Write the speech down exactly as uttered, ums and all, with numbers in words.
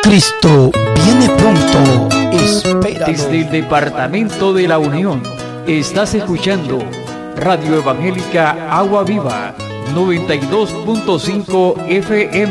Cristo viene pronto, espéralo. Desde el Departamento de la Unión, estás escuchando Radio Evangélica Agua Viva, noventa y dos punto cinco F M.